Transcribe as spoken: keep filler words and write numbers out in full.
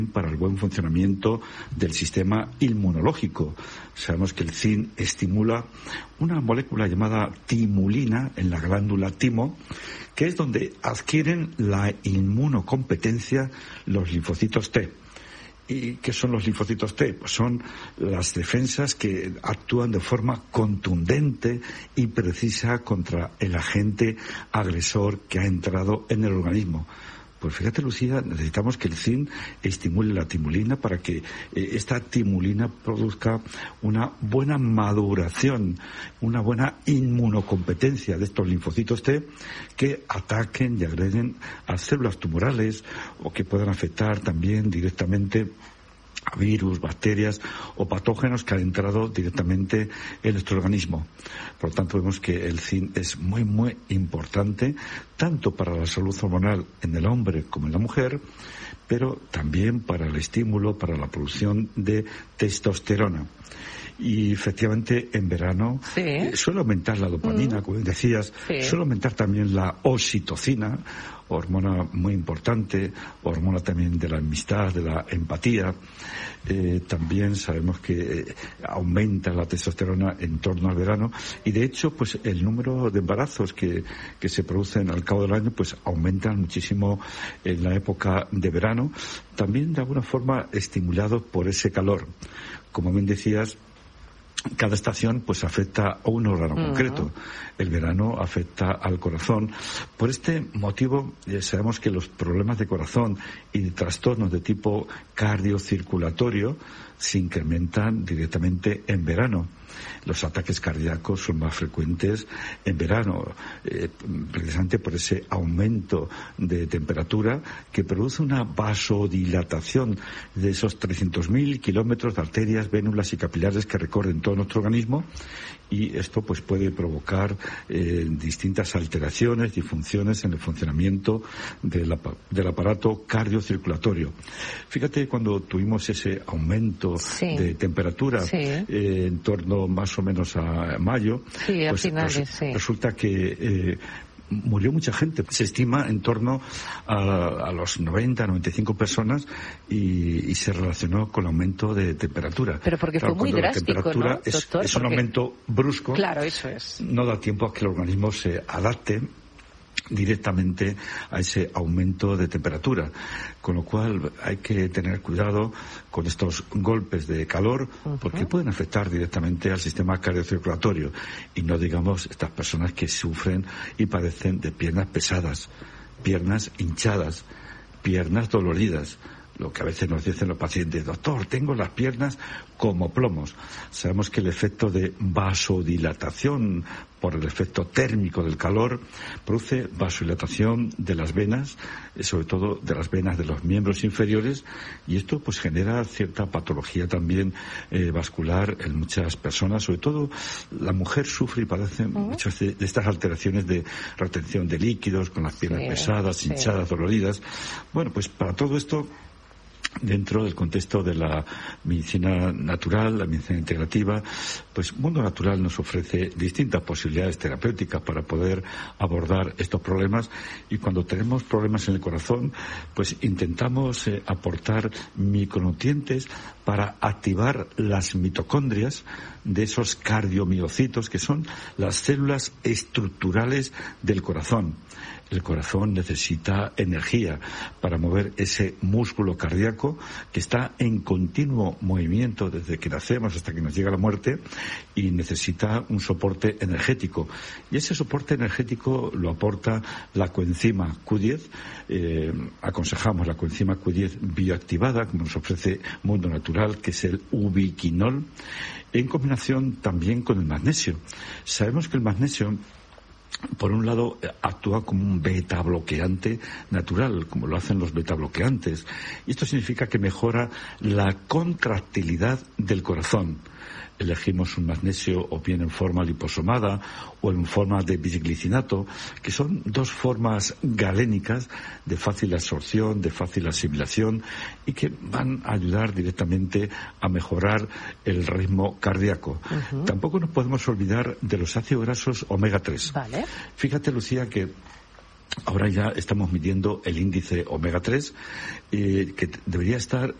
para el buen funcionamiento del sistema inmunológico. Sabemos que el zinc estimula una molécula llamada timulina en la glándula timo, que es donde adquieren la inmunocompetencia los linfocitos T. ¿Y qué son los linfocitos T? Pues son las defensas que actúan de forma contundente y precisa contra el agente agresor que ha entrado en el organismo. Pues fíjate, Lucía, necesitamos que el zinc estimule la timulina para que eh, esta timulina produzca una buena maduración, una buena inmunocompetencia de estos linfocitos T que ataquen y agreden a células tumorales o que puedan afectar también directamente a virus, bacterias o patógenos que han entrado directamente en nuestro organismo. Por lo tanto, vemos que el zinc es muy, muy importante, tanto para la salud hormonal en el hombre como en la mujer, pero también para el estímulo, para la producción de testosterona. Y efectivamente en verano sí. eh, suele aumentar la dopamina, mm. como decías, sí. suele aumentar también la oxitocina, hormona muy importante, hormona también de la amistad, de la empatía. Eh, también sabemos que eh, aumenta la testosterona en torno al verano y de hecho pues el número de embarazos que, que se producen al cabo del año pues aumentan muchísimo en la época de verano, también de alguna forma estimulado por ese calor. Como bien decías, cada estación pues afecta a un órgano uh-huh. concreto. El verano afecta al corazón. Por este motivo eh, sabemos que los problemas de corazón y de trastornos de tipo cardiocirculatorio se incrementan directamente en verano. Los ataques cardíacos son más frecuentes en verano, eh, precisamente por ese aumento de temperatura que produce una vasodilatación de esos trescientos mil kilómetros de arterias, vénulas y capilares que recorren todo nuestro organismo, y esto pues puede provocar eh, distintas alteraciones, disfunciones en el funcionamiento del, ap- del aparato cardiocirculatorio. Fíjate, cuando tuvimos ese aumento sí. de temperatura sí. eh, en torno más o menos a mayo, sí, pues finales, res- sí. resulta que eh, murió mucha gente. Se estima en torno a, a los noventa, noventa y cinco personas y, y se relacionó con el aumento de temperatura. Pero porque claro, fue muy drástico, la temperatura ¿no, es, doctor? es un Porque... aumento brusco. Claro, eso es. No da tiempo a que el organismo se adapte directamente a ese aumento de temperatura, con lo cual hay que tener cuidado con estos golpes de calor porque uh-huh. pueden afectar directamente al sistema cardiocirculatorio, y no digamos estas personas que sufren y padecen de piernas pesadas, piernas hinchadas, piernas doloridas. Lo que a veces nos dicen los pacientes: doctor, tengo las piernas como plomos. Sabemos que el efecto de vasodilatación por el efecto térmico del calor produce vasodilatación de las venas, sobre todo de las venas de los miembros inferiores, y esto pues genera cierta patología también eh, vascular en muchas personas. Sobre todo la mujer sufre y padece uh-huh. muchas de, de estas alteraciones de retención de líquidos, con las piernas sí, pesadas, sí. hinchadas, doloridas. Bueno, pues para todo esto, dentro del contexto de la medicina natural, la medicina integrativa, pues Mundo Natural nos ofrece distintas posibilidades terapéuticas para poder abordar estos problemas, y cuando tenemos problemas en el corazón, pues intentamos eh, aportar micronutrientes para activar las mitocondrias de esos cardiomiocitos, que son las células estructurales del corazón. El corazón necesita energía para mover ese músculo cardíaco que está en continuo movimiento desde que nacemos hasta que nos llega la muerte, y necesita un soporte energético. Y ese soporte energético lo aporta la coenzima Q diez. Eh, aconsejamos la coenzima Q diez bioactivada, como nos ofrece Mundo Natural, que es el ubiquinol, en combinación también con el magnesio. Sabemos que el magnesio, por un lado, actúa como un beta bloqueante natural, como lo hacen los beta bloqueantes, y esto significa que mejora la contractilidad del corazón. Elegimos un magnesio o bien en forma liposomada o en forma de bisglicinato, que son dos formas galénicas de fácil absorción, de fácil asimilación, y que van a ayudar directamente a mejorar el ritmo cardíaco. Uh-huh. Tampoco nos podemos olvidar de los ácidos grasos omega tres. Vale. Fíjate, Lucía, que ahora ya estamos midiendo el índice omega tres, eh, que debería estar